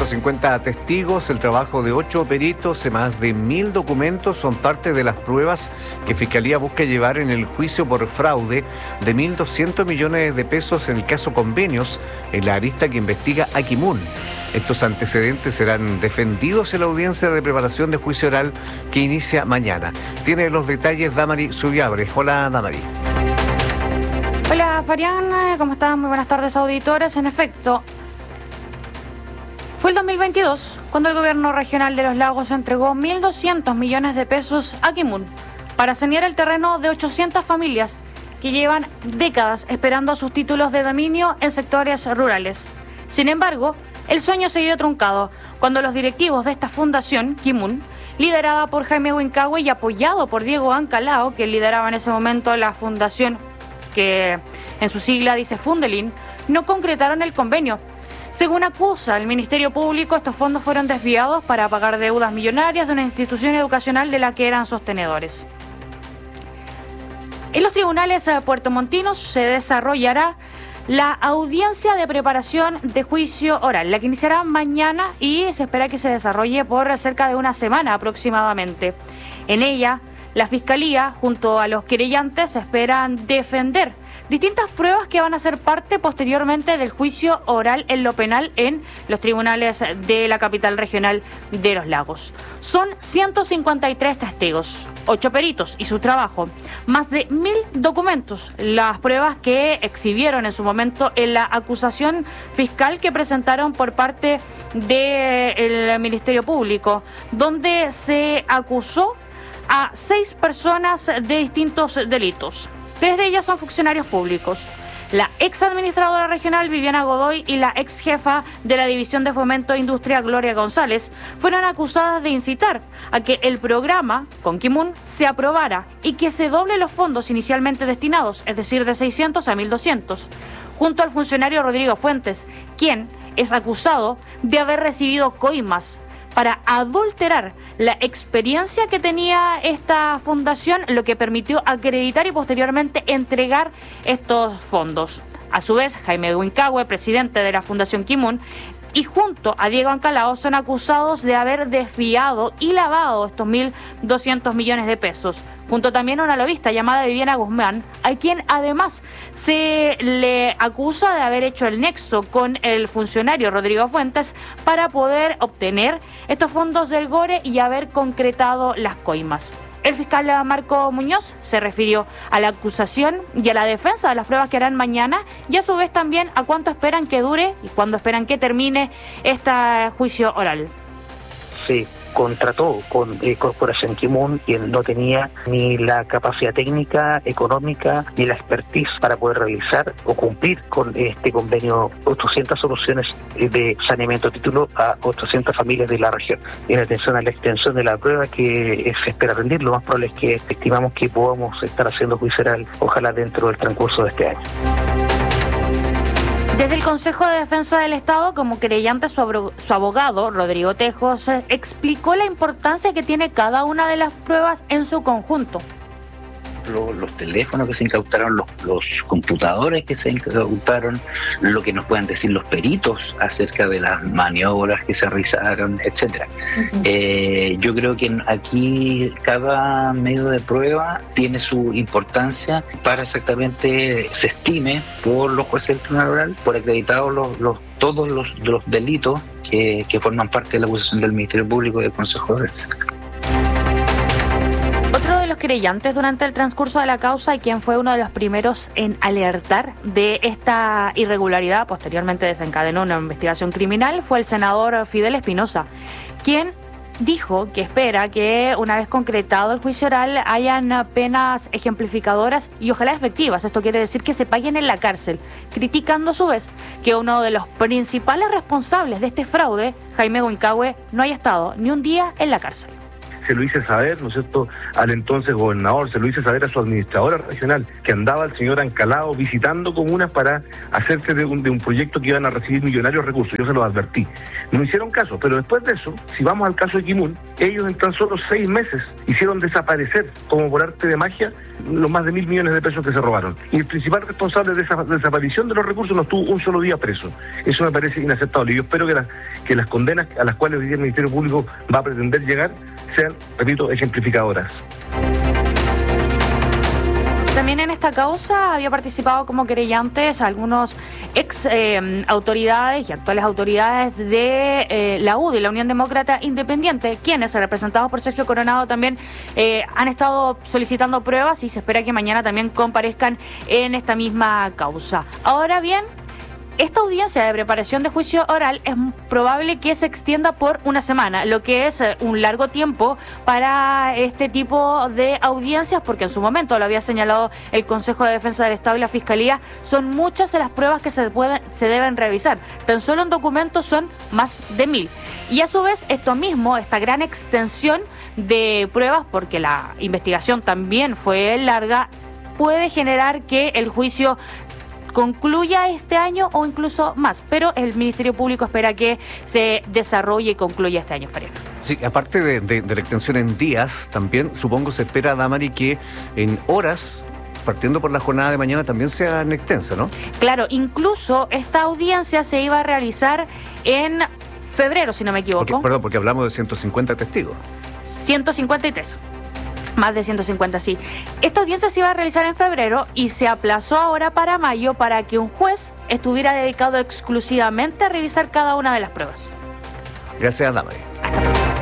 150 testigos, el trabajo de 8 peritos y más de 1000 documentos son parte de las pruebas que Fiscalía busca llevar en el juicio por fraude de 1.200 millones de pesos en el caso Convenios, en la arista que investiga a Kimun. Estos antecedentes serán defendidos en la audiencia de preparación de juicio oral que inicia mañana. Tiene los detalles Damari Subiabre. Hola, Damari. Hola, Farián. ¿Cómo están? Muy buenas tardes, auditores. En efecto, fue el 2022 cuando el gobierno regional de Los Lagos entregó 1.200 millones de pesos a Kimun para sanear el terreno de 800 familias que llevan décadas esperando sus títulos de dominio en sectores rurales. Sin embargo, el sueño se vio truncado cuando los directivos de esta fundación, Kimun, liderada por Jaime Huincahue y apoyado por Diego Ancalao, que lideraba en ese momento la fundación que en su sigla dice Fundelin, no concretaron el convenio. Según acusa el Ministerio Público, estos fondos fueron desviados para pagar deudas millonarias de una institución educacional de la que eran sostenedores. En los tribunales puertomontinos se desarrollará la audiencia de preparación de juicio oral, la que iniciará mañana y se espera que se desarrolle por cerca de una semana aproximadamente. En ella, la Fiscalía, junto a los querellantes, esperan defender distintas pruebas que van a ser parte posteriormente del juicio oral en lo penal en los tribunales de la capital regional de Los Lagos. Son 153 testigos, 8 peritos y su trabajo, más de 1000 documentos, las pruebas que exhibieron en su momento en la acusación fiscal que presentaron por parte del Ministerio Público, donde se acusó a 6 personas de distintos delitos. 3 de ellas son funcionarios públicos. La ex administradora regional Viviana Godoy y la ex jefa de la División de Fomento e Industria Gloria González fueron acusadas de incitar a que el programa con Kimun se aprobara y que se doble los fondos inicialmente destinados, es decir, de 600 a 1.200, junto al funcionario Rodrigo Fuentes, quien es acusado de haber recibido coimas para adulterar la experiencia que tenía esta fundación, lo que permitió acreditar y posteriormente entregar estos fondos. A su vez, Jaime Huincahue, presidente de la Fundación Kimun, y junto a Diego Ancalao son acusados de haber desviado y lavado estos 1.200 millones de pesos, junto también a una lobista llamada Viviana Guzmán, a quien además se le acusa de haber hecho el nexo con el funcionario Rodrigo Fuentes para poder obtener estos fondos del GORE y haber concretado las coimas. El fiscal Marco Muñoz se refirió a la acusación y a la defensa de las pruebas que harán mañana y a su vez también a cuánto esperan que dure y cuándo esperan que termine este juicio oral. Sí, contrató con Corporación Kimun, quien no tenía ni la capacidad técnica, económica, ni la expertise para poder realizar o cumplir con este convenio 800 soluciones de saneamiento de título a 800 familias de la región. En atención a la extensión de la prueba que se espera rendir, lo más probable es que estimamos que podamos estar haciendo juicio oral, ojalá dentro del transcurso de este año. Desde el Consejo de Defensa del Estado, como querellante, su abogado, Rodrigo Tejos, explicó la importancia que tiene cada una de las pruebas en su conjunto. Los teléfonos que se incautaron, los computadores que se incautaron, lo que nos puedan decir los peritos acerca de las maniobras que se realizaron, etcétera. Yo creo que aquí cada medio de prueba tiene su importancia para exactamente se estime por los jueces del Tribunal Oral, por acreditados todos los delitos que forman parte de la acusación del Ministerio Público y del Consejo de Defensa. Otro de los querellantes durante el transcurso de la causa y quien fue uno de los primeros en alertar de esta irregularidad, posteriormente desencadenó una investigación criminal, fue el senador Fidel Espinosa, quien dijo que espera que una vez concretado el juicio oral hayan penas ejemplificadoras y ojalá efectivas. Esto quiere decir que se paguen en la cárcel, criticando a su vez que uno de los principales responsables de este fraude, Jaime Huincahue, no haya estado ni un día en la cárcel. se lo hice saber, ¿no es cierto?, al entonces gobernador, se lo hice saber a su administradora regional, que andaba el señor Ancalado visitando comunas para hacerse de un proyecto que iban a recibir millonarios recursos. Yo se los advertí. No hicieron caso, pero después de eso, si vamos al caso de Equimul, ellos en tan solo 6 meses hicieron desaparecer, como por arte de magia, los más de 1.000 millones de pesos que se robaron. Y el principal responsable de esa desaparición de los recursos no estuvo un solo día preso. Eso me parece inaceptable. Y yo espero que las condenas a las cuales hoy día el Ministerio Público va a pretender llegar sean, repito, ejemplificadoras. También en esta causa había participado como querellantes algunos ex autoridades y actuales autoridades de la UDI, la Unión Demócrata Independiente, quienes, representados por Sergio Coronado, también han estado solicitando pruebas y se espera que mañana también comparezcan en esta misma causa. Ahora bien, esta audiencia de preparación de juicio oral es probable que se extienda por una semana, lo que es un largo tiempo para este tipo de audiencias, porque en su momento lo había señalado el Consejo de Defensa del Estado y la Fiscalía, son muchas de las pruebas que se deben revisar. Tan solo en documentos son más de 1.000. Y a su vez, esto mismo, esta gran extensión de pruebas, porque la investigación también fue larga, puede generar que el juicio concluya este año o incluso más, pero el Ministerio Público espera que se desarrolle y concluya este año, Fariana. Sí, aparte de la extensión en días, también supongo se espera, Damari, que en horas, partiendo por la jornada de mañana, también sean extensas, ¿no? Claro, incluso esta audiencia se iba a realizar en febrero, si no me equivoco. Porque hablamos de 150 testigos. 153. Más de 150, sí. Esta audiencia se iba a realizar en febrero y se aplazó ahora para mayo para que un juez estuviera dedicado exclusivamente a revisar cada una de las pruebas. Gracias, Damari.